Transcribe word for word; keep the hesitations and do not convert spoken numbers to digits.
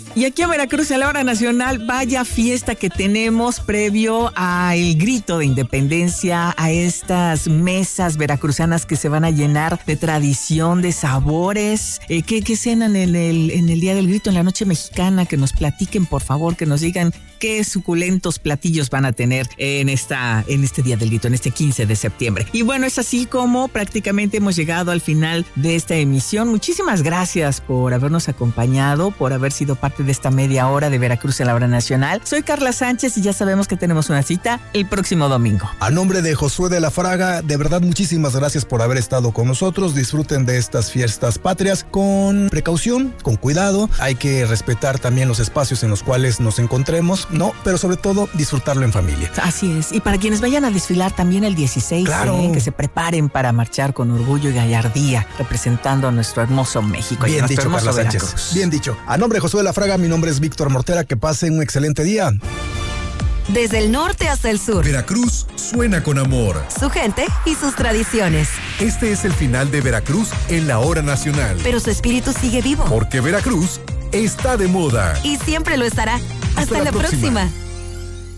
Y aquí a Veracruz, a la hora nacional, vaya fiesta que tenemos previo al grito de independencia, a estas mesas veracruzanas que se van a llenar de tradición, de sabores. Eh, ¿qué, ¿Qué cenan en el, en el día del grito, en la noche mexicana? Que nos platiquen, por favor, que nos digan qué suculentos platillos van a tener en, esta, en este día del grito, en este quince de septiembre. Y bueno, es así como prácticamente hemos llegado al final de esta emisión. Muchísimas gracias por habernos acompañado, por haber sido parte de esta media hora de Veracruz en la hora nacional. Soy Carla Sánchez y ya sabemos que tenemos una cita el próximo domingo. A nombre de Josué de la Fraga, de verdad muchísimas gracias por haber estado con nosotros. Disfruten de estas fiestas patrias con precaución, con cuidado. Hay que respetar también los espacios en los cuales nos encontremos, ¿no? Pero sobre todo disfrutarlo en familia. Así es. Y para quienes vayan a desfilar también el dieciséis, claro. ¿eh? Que se preparen para marchar con orgullo y gallardía, representando a nuestro hermoso México. Bien y a nuestro dicho, hermoso Carla Veracruz. Sánchez. Bien dicho. A nombre de Josué de la Fraga, mi nombre es Víctor Mortera. Que pasen un excelente día. Desde el norte hasta el sur, Veracruz suena con amor. su gente y sus tradiciones. Este es el final de Veracruz en la hora nacional. Pero su espíritu sigue vivo. Porque Veracruz está de moda. Y siempre lo estará. Hasta, Hasta la la próxima. próxima.